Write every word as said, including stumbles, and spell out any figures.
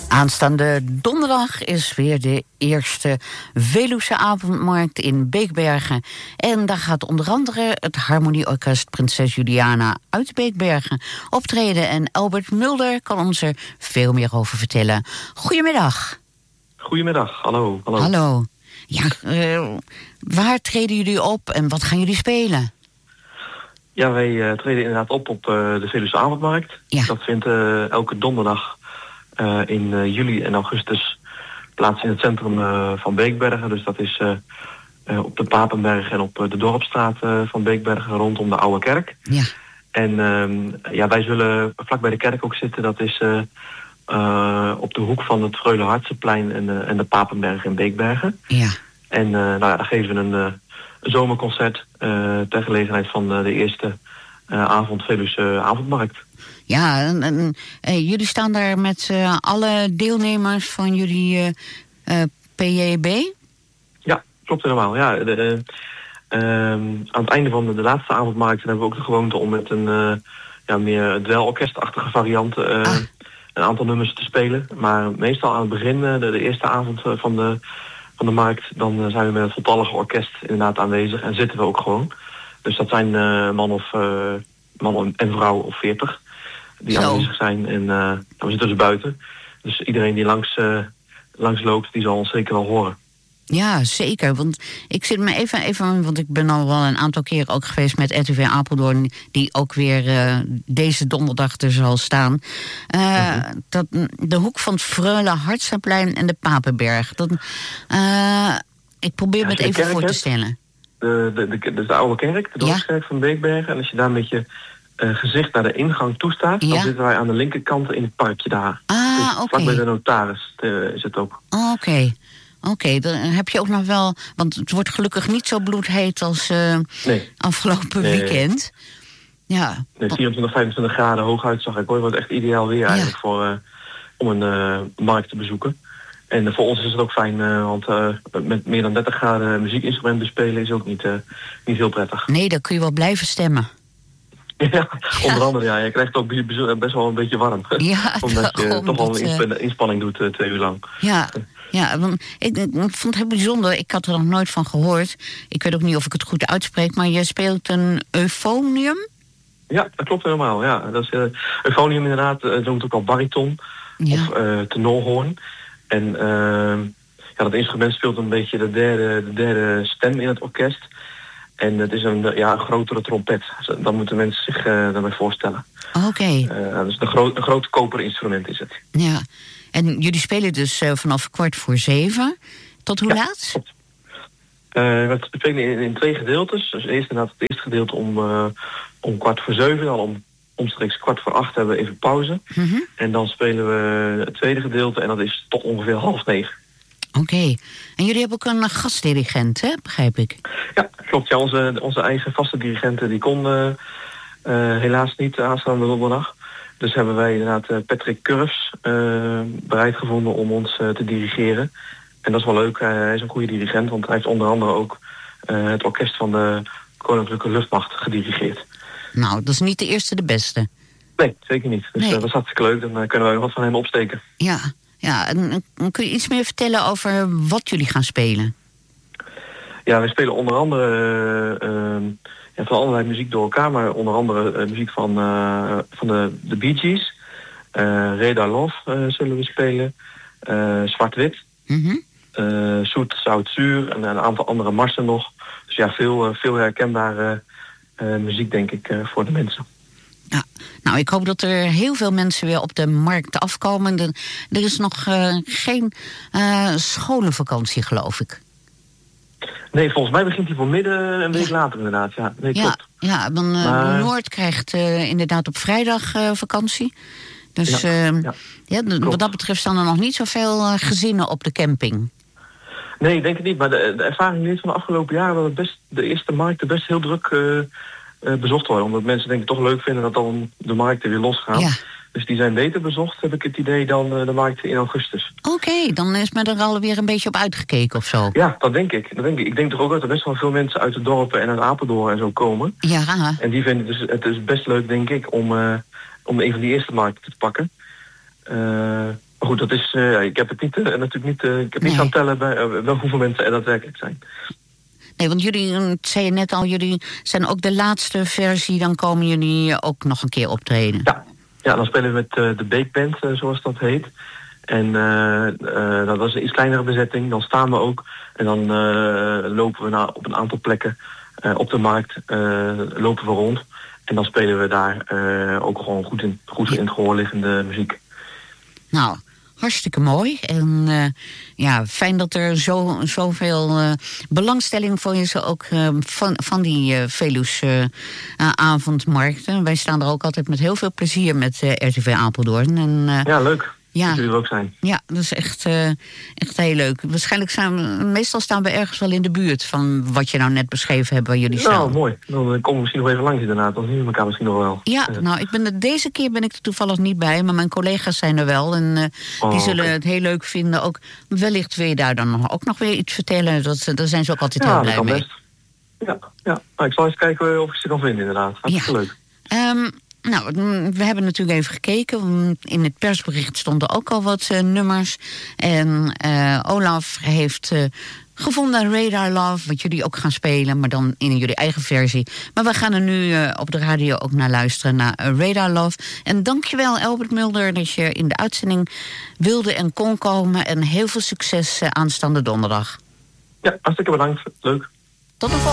Aanstaande donderdag is weer de eerste Veluwse avondmarkt in Beekbergen. En daar gaat onder andere het Harmonieorkest Prinses Juliana uit Beekbergen optreden. En Albert Mulder kan ons er veel meer over vertellen. Goedemiddag. Goedemiddag, hallo. Hallo. Hallo. Ja, uh, waar treden jullie op en wat gaan jullie spelen? Ja, wij uh, treden inderdaad op op uh, de Veluwse avondmarkt. Ja. Dat vindt uh, elke donderdag uh, in uh, juli en augustus plaats in het centrum uh, van Beekbergen. Dus dat is uh, uh, op de Papenberg en op uh, de Dorpstraat uh, van Beekbergen rondom de Oude Kerk. Ja. En uh, ja, wij zullen vlak bij de kerk ook zitten. Dat is uh, uh, op de hoek van het Freule-Hartsenplein en, uh, en de Papenberg in Beekbergen. Ja. En uh, nou ja, daar geven we een... Uh, Een zomerconcert uh, ter gelegenheid van uh, de eerste uh, avond Veluwse avondmarkt. Ja, en, en uh, jullie staan daar met uh, alle deelnemers van jullie uh, uh, P J B? Ja, klopt helemaal. Ja, de, de, uh, aan het einde van de, de laatste avondmarkt hebben we ook de gewoonte om met een uh, ja, meer dwelorkestachtige variant uh, ah. een aantal nummers te spelen. Maar meestal aan het begin, uh, de, de eerste avond uh, van de... van de markt, dan zijn we met het voltallige orkest inderdaad aanwezig en zitten we ook gewoon. Dus dat zijn uh, man of uh, man en vrouw of veertig die Zo. aanwezig zijn en uh, we zitten dus buiten. Dus iedereen die langs, uh, langs loopt, die zal ons zeker wel horen. Ja, zeker. Want ik zit me even, even, want ik ben al wel een aantal keren ook geweest met R T V Apeldoorn, die ook weer uh, deze donderdag er zal staan. Uh, uh-huh. dat, de hoek van het Freule-Hartsenplein en de Papenberg. Dat, uh, ik probeer ja, me het even voor te stellen. De, de, de, de, de oude kerk, de dorpskerk ja. van Beekbergen. En als je daar met je uh, gezicht naar de ingang toestaat, ja. dan zitten wij aan de linkerkant in het parkje daar. Ah, dus oké. vlak bij de notaris uh, is het ook. Ah, oké. Okay. Oké, okay, dan heb je ook nog wel... Want het wordt gelukkig niet zo bloedheet als uh, nee. afgelopen nee. weekend. Ja. Nee, vierentwintig, vijfentwintig graden hooguit zag ik hoor. Het wordt echt ideaal weer eigenlijk ja. voor, uh, om een uh, markt te bezoeken. En uh, voor ons is het ook fijn, uh, want uh, met meer dan dertig graden muziekinstrumenten spelen is ook niet, uh, niet heel prettig. Nee, dan kun je wel blijven stemmen. Ja, onder andere ja. Je krijgt ook best wel een beetje warm. Ja, omdat je omdat, toch wel een inspanning, uh, inspanning doet uh, twee uur lang. Ja. Ja, want ik, ik vond het heel bijzonder. Ik had er nog nooit van gehoord. Ik weet ook niet of ik het goed uitspreek, maar je speelt een euphonium? Ja, dat klopt helemaal. Ja. Dat is uh, euphonium inderdaad. Uh, noemt ook al bariton ja. of uh, tenorhoorn. En uh, ja, dat instrument speelt een beetje de derde, de derde stem in het orkest. En het is een, ja, een grotere trompet. Dan moeten mensen zich uh, daarbij voorstellen. Oké. Okay. Uh, dus een, gro- een groot koperinstrument is het. Ja. En jullie spelen dus uh, vanaf kwart voor zeven. Tot hoe ja, laat? Klopt. Uh, we spelen in, in twee gedeeltes. Dus eerst inderdaad het eerste gedeelte om, uh, om kwart voor zeven. Dan om omstreeks kwart voor acht hebben we even pauze. Mm-hmm. En dan spelen we het tweede gedeelte en dat is tot ongeveer half negen. Oké. Okay. En jullie hebben ook een gastdirigent, hè? Begrijp ik? Ja, klopt. Ja, onze, onze eigen vaste dirigenten die kon uh, uh, helaas niet aanstaande donderdag. Dus hebben wij inderdaad uh, Patrick Curves uh, bereid gevonden om ons uh, te dirigeren. En dat is wel leuk. Uh, hij is een goede dirigent, want hij heeft onder andere ook uh, het orkest van de Koninklijke Luchtmacht gedirigeerd. Nou, dat is niet de eerste de beste. Nee, zeker niet. Dus nee. uh, dat is hartstikke leuk. Dan uh, kunnen wij wat van hem opsteken. Ja, ja. En, en kun je iets meer vertellen over wat jullie gaan spelen? Ja, wij spelen onder andere... Uh, uh, Ja, van allerlei muziek door elkaar, maar onder andere uh, muziek van, uh, van de, de Bee Gees. Uh, Reda Love uh, zullen we spelen. Uh, Zwart-Wit. Mm-hmm. Uh, Zoet, Zout, Zuur. En een aantal andere marsen nog. Dus ja, veel, uh, veel herkenbare uh, muziek denk ik uh, voor de mensen. Ja, nou, ik hoop dat er heel veel mensen weer op de markt afkomen. Er, er is nog uh, geen uh, scholenvakantie, geloof ik. Nee, volgens mij begint hij voor midden een week ja. later inderdaad. Ja, nee, ja, klopt. Ja, dan uh, maar... Noord krijgt uh, inderdaad op vrijdag uh, vakantie. Dus ja, uh, ja. Ja, wat dat betreft staan er nog niet zoveel uh, gezinnen op de camping. Nee, ik denk het niet. Maar de, de ervaring leert van de afgelopen jaren dat het best, de eerste markten best heel druk uh, uh, bezocht worden. Omdat mensen denk ik toch leuk vinden dat dan de markten weer losgaan. Ja. Dus die zijn beter bezocht, heb ik het idee, dan uh, de markten in augustus. Oké, okay, dan is men er alweer een beetje op uitgekeken of zo. Ja, dat denk ik. Dat denk ik. Ik denk toch ook dat er best wel veel mensen uit de dorpen en uit Apeldoorn en zo komen. Ja. En die vinden dus, het is best leuk, denk ik, om, uh, om een van die eerste markten te pakken. Uh, Maar goed, dat is, uh, ik heb het niet, uh, natuurlijk niet, uh, ik heb nee. niet aan tellen bij uh, wel hoeveel mensen er daadwerkelijk zijn. Nee, want jullie, het zei je net al, jullie zijn ook de laatste versie, dan komen jullie ook nog een keer optreden. Ja, ja dan spelen we met uh, de Bake Band, uh, zoals dat heet. En uh, uh, dat was een iets kleinere bezetting, dan staan we ook. En dan uh, lopen we naar, op een aantal plekken uh, op de markt, uh, lopen we rond. En dan spelen we daar uh, ook gewoon goed in, goed in het gehoor liggende muziek. Nou, hartstikke mooi. En uh, ja, fijn dat er zo, zoveel uh, belangstelling voor is, ook uh, van, van die uh, Veluws uh, uh, avondmarkten. Wij staan er ook altijd met heel veel plezier met uh, R T V Apeldoorn. En, uh, ja, leuk. Ja, dat jullie er ook zijn. Ja, dat is echt, uh, echt heel leuk. Waarschijnlijk staan we, meestal staan we ergens wel in de buurt van wat je nou net beschreven hebt waar jullie staan. Nou, mooi. Dan komen we misschien nog even langs inderdaad. Dan zien we elkaar misschien nog wel. Ja, uh. nou, ik ben er, deze keer ben ik er toevallig niet bij, maar mijn collega's zijn er wel. En uh, oh, die zullen okay. het heel leuk vinden. Ook, wellicht wil je daar dan ook nog weer iets vertellen. Dat, daar zijn ze ook altijd ja, heel blij dat kan mee. Best. Ja, ja. Nou, ik zal eens kijken of ik ze kan vinden inderdaad. Hartstikke ja. leuk. Um, Nou, we hebben natuurlijk even gekeken. In het persbericht stonden ook al wat uh, nummers. En uh, Olaf heeft uh, gevonden Radar Love, wat jullie ook gaan spelen, maar dan in jullie eigen versie. Maar we gaan er nu uh, op de radio ook naar luisteren, naar uh, Radar Love. En dankjewel, Albert Mulder, dat je in de uitzending wilde en kon komen. En heel veel succes uh, aanstaande donderdag. Ja, hartstikke bedankt. Leuk. Tot de volgende.